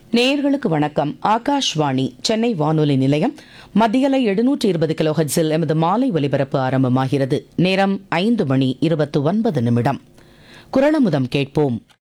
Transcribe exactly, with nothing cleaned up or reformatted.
நேயர்களுக்கு வணக்கம். ஆகாஷ்வாணி சென்னை வானொலி நிலையம். மத்தியலை எழுநூற்று இருபது கிலோ ஹெர்ட்ஸில் எமது மாலை ஒலிபரப்பு ஆரம்பமாகிறது. நேரம் ஐந்து மணி இருபத்தி ஒன்பது நிமிடம். குரலமுதம் கேட்போம்.